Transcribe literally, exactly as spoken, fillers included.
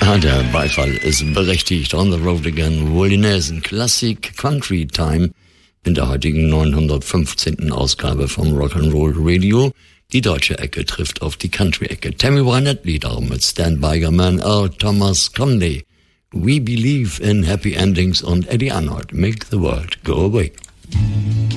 Ja, der Beifall ist berechtigt. On the Road Again, Willie Nelson, Classic Country Time in der heutigen neunhundertfünfzehnten Ausgabe vom Rock'n'Roll Radio. Die deutsche Ecke trifft auf die Country-Ecke. Tammy Wynette darum mit Stand By Your Man, Earl Thomas Conley, We Believe in Happy Endings und Eddie Arnold, Make the World Go Away.